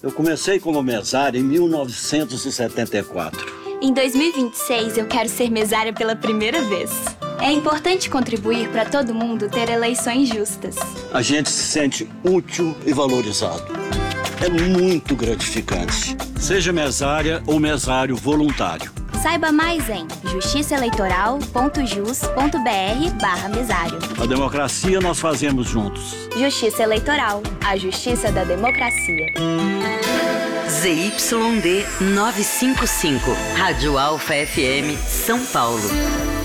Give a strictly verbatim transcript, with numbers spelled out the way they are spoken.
Eu comecei como mesária em mil novecentos e setenta e quatro. Em dois mil e vinte e seis, eu quero ser mesária pela primeira vez. É importante contribuir para todo mundo ter eleições justas. A gente se sente útil e valorizado. É muito gratificante. Seja mesária ou mesário voluntário. Saiba mais em justiçaeleitoral.jus.br barra mesário. A democracia nós fazemos juntos. Justiça Eleitoral, a justiça da democracia. Z Y D novecentos e cinquenta e cinco, Rádio Alfa F M, São Paulo.